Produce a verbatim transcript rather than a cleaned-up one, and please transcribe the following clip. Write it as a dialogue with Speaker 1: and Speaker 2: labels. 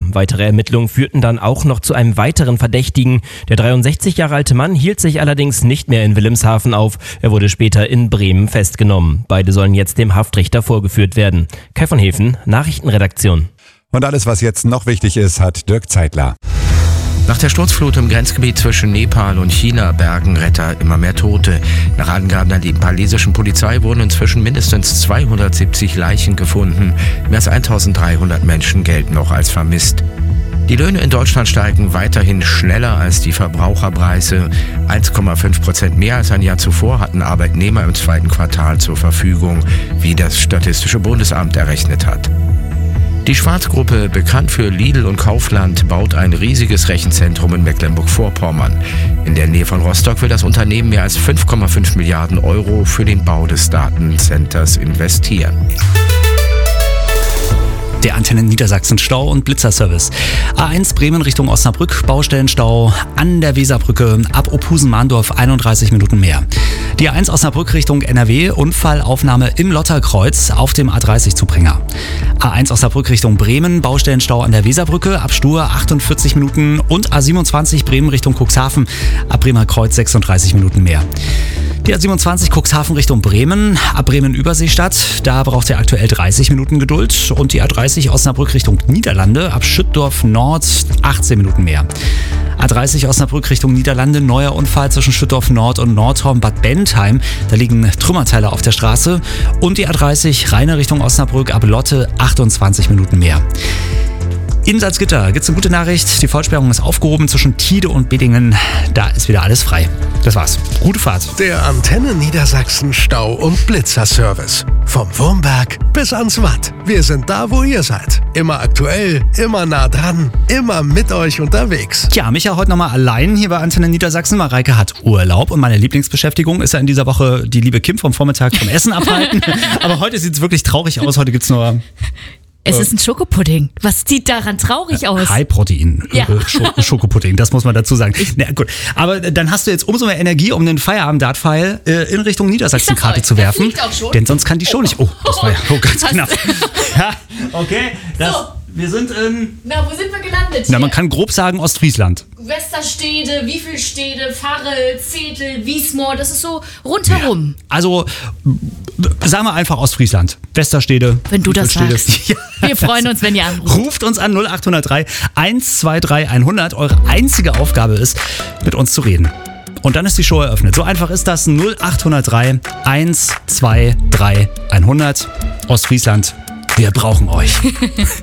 Speaker 1: Weitere Ermittlungen führten dann auch noch zu einem weiteren Verdächtigen. Der dreiundsechzig Jahre alte Mann hielt sich allerdings nicht mehr in Wilhelmshaven auf. Er wurde später in Bremen festgenommen. Beide sollen jetzt dem Haftrichter vorgeführt werden. Kai von Hefen, Nachrichtenredaktion.
Speaker 2: Und alles, was jetzt noch wichtig ist, hat Dirk Zeitler.
Speaker 3: Nach der Sturzflut im Grenzgebiet zwischen Nepal und China bergen Retter immer mehr Tote. Nach Angaben der nepalesischen Polizei wurden inzwischen mindestens zweihundertsiebzig Leichen gefunden. Mehr als eintausenddreihundert Menschen gelten noch als vermisst. Die Löhne in Deutschland steigen weiterhin schneller als die Verbraucherpreise. eins Komma fünf Prozent mehr als ein Jahr zuvor hatten Arbeitnehmer im zweiten Quartal zur Verfügung, wie das Statistische Bundesamt errechnet hat. Die Schwarz-Gruppe, bekannt für Lidl und Kaufland, baut ein riesiges Rechenzentrum in Mecklenburg-Vorpommern. In der Nähe von Rostock will das Unternehmen mehr als fünf Komma fünf Milliarden Euro für den Bau des Datencenters investieren.
Speaker 4: Der Antenne Niedersachsen Stau- und Blitzerservice. A eins Bremen Richtung Osnabrück, Baustellenstau an der Weserbrücke, ab Ophusen-Mahndorf einunddreißig Minuten mehr. Die A eins Osnabrück Richtung N R W, Unfallaufnahme im Lotterkreuz auf dem A dreißig Zubringer. A eins Osnabrück Richtung Bremen, Baustellenstau an der Weserbrücke, ab Stur achtundvierzig Minuten und A siebenundzwanzig Bremen Richtung Cuxhaven, ab Bremer Kreuz sechsunddreißig Minuten mehr. Die A siebenundzwanzig Cuxhaven Richtung Bremen, ab Bremen-Überseestadt, da braucht ihr aktuell dreißig Minuten Geduld. Und die A dreißig Osnabrück Richtung Niederlande, ab Schüttdorf Nord achtzehn Minuten mehr. A dreißig Osnabrück Richtung Niederlande, neuer Unfall zwischen Schüttdorf Nord und Nordhorn-Bad Bentheim. Da liegen Trümmerteile auf der Straße. Und die A dreißig Rheine Richtung Osnabrück, ab Lotte achtundzwanzig Minuten mehr. In Salzgitter gibt's eine gute Nachricht. Die Vollsperrung ist aufgehoben zwischen Tide und Bedingen. Da ist wieder alles frei. Das war's. Gute Fahrt.
Speaker 5: Der Antenne Niedersachsen Stau- und Blitzerservice. Vom Wurmberg bis ans Watt. Wir sind da, wo ihr seid. Immer aktuell, immer nah dran, immer mit euch unterwegs.
Speaker 4: Tja, Micha heute nochmal allein hier bei Antenne Niedersachsen. Mareike hat Urlaub und meine Lieblingsbeschäftigung ist ja in dieser Woche die liebe Kim vom Vormittag vom Essen abhalten. Aber heute sieht's wirklich traurig aus. Heute gibt's nur...
Speaker 6: Es ist ein Schokopudding. Was sieht daran traurig aus?
Speaker 4: High-Protein
Speaker 6: Ja.
Speaker 4: Sch- Schokopudding, das muss man dazu sagen. Na gut, aber dann hast du jetzt umso mehr Energie, um den Feierabend-Dart-Pfeil äh, in Richtung Niedersachsen-Karte zu werfen.
Speaker 6: Der fliegt auch schon.
Speaker 4: Denn sonst kann die Show nicht... Oh, das war ja oh, ganz
Speaker 6: Hast-
Speaker 4: knapp. Ja, okay, das,
Speaker 6: So.
Speaker 4: wir sind in...
Speaker 6: Na, wo sind wir gelandet
Speaker 4: Na,
Speaker 6: hier?
Speaker 4: man kann grob sagen Ostfriesland.
Speaker 6: Westerstede, Wiefelstede, Farel, Zetel, Wiesmoor, das ist so rundherum.
Speaker 4: Also, sagen wir einfach Ostfriesland. Westerstede.
Speaker 6: Wenn du das
Speaker 4: Wiefelstede.
Speaker 6: sagst.
Speaker 4: Ja.
Speaker 6: Wir freuen uns, wenn ihr anruft.
Speaker 4: Ruft uns an null acht null drei eins zwei drei hundert. Eure einzige Aufgabe ist, mit uns zu reden. Und dann ist die Show eröffnet. So einfach ist das. null acht null drei eins zwei drei hundert. Ostfriesland, wir brauchen euch.